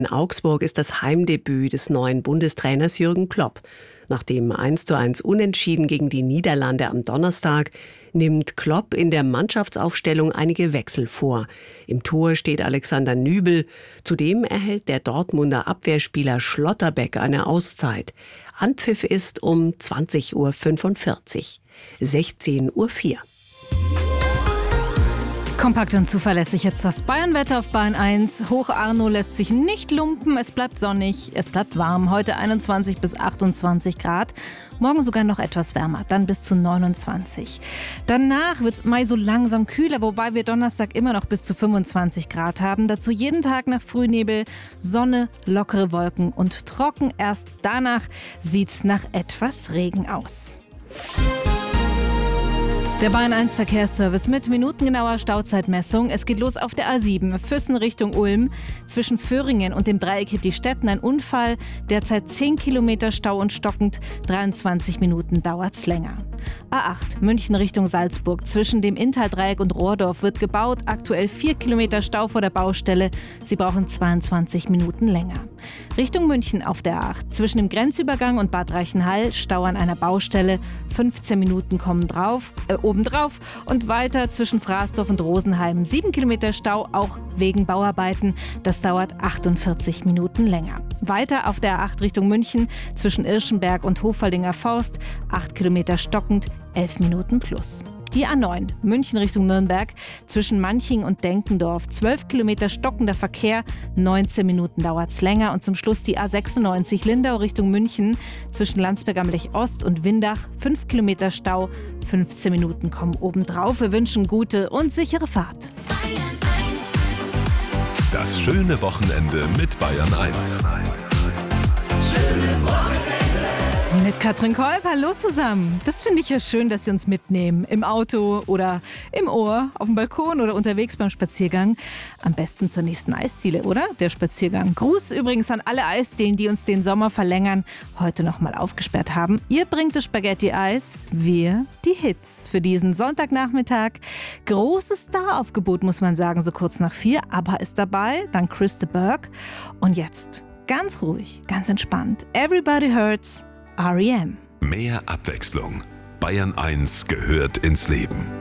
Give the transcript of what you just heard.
In Augsburg ist das Heimdebüt des neuen Bundestrainers Jürgen Klopp. Nach dem 1:1 Unentschieden gegen die Niederlande am Donnerstag nimmt Klopp in der Mannschaftsaufstellung einige Wechsel vor. Im Tor steht Alexander Nübel. Zudem erhält der Dortmunder Abwehrspieler Schlotterbeck eine Auszeit. Anpfiff ist um 20:45 Uhr. 16:04 Uhr. Kompakt und zuverlässig jetzt das Bayern-Wetter auf Bayern 1. Hoch Arno lässt sich nicht lumpen, es bleibt sonnig, es bleibt warm. Heute 21 bis 28 Grad, morgen sogar noch etwas wärmer, dann bis zu 29. Danach wird es Mai so langsam kühler, wobei wir Donnerstag immer noch bis zu 25 Grad haben. Dazu jeden Tag nach Frühnebel, Sonne, lockere Wolken und trocken. Erst danach sieht's nach etwas Regen aus. Der Bayern 1 Verkehrsservice mit minutengenauer Stauzeitmessung. Es geht los auf der A7, Füssen Richtung Ulm. Zwischen Föhringen und dem Dreieck Hitti-Stetten ein Unfall. Derzeit 10 Kilometer Stau und stockend. 23 Minuten dauert's länger. A8, München Richtung Salzburg. Zwischen dem Inntal-Dreieck und Rohrdorf wird gebaut. Aktuell 4 Kilometer Stau vor der Baustelle. Sie brauchen 22 Minuten länger. Richtung München auf der A8. Zwischen dem Grenzübergang und Bad Reichenhall Stau an einer Baustelle. 15 Minuten kommen obendrauf und weiter zwischen Fraßdorf und Rosenheim. 7 Kilometer Stau, auch wegen Bauarbeiten. Das dauert 48 Minuten länger. Weiter auf der A8 Richtung München zwischen Irschenberg und Hofaldinger Forst. 8 Kilometer stockend, 11 Minuten plus. Die A9, München Richtung Nürnberg, zwischen Manching und Denkendorf. 12 Kilometer stockender Verkehr, 19 Minuten dauert's länger. Und zum Schluss die A96 Lindau Richtung München, zwischen Landsberg am Lech Ost und Windach. 5 Kilometer Stau, 15 Minuten kommen obendrauf. Wir wünschen gute und sichere Fahrt. Das schöne Wochenende mit Bayern 1. Schönes Wochenende. Mit Katrin Kolb, hallo zusammen. Das finde ich ja schön, dass Sie uns mitnehmen. Im Auto oder im Ohr, auf dem Balkon oder unterwegs beim Spaziergang. Am besten zur nächsten Eisdiele, oder? Der Spaziergang. Gruß übrigens an alle Eisdielen, die uns den Sommer verlängern, heute nochmal aufgesperrt haben. Ihr bringt das Spaghetti-Eis, wir die Hits für diesen Sonntagnachmittag. Großes Staraufgebot, muss man sagen, so kurz nach 4. ABBA ist dabei, dann Chris de Burgh. Und jetzt, ganz ruhig, ganz entspannt. Everybody Hurts. R.E.M. Mehr Abwechslung. Bayern 1 gehört ins Leben.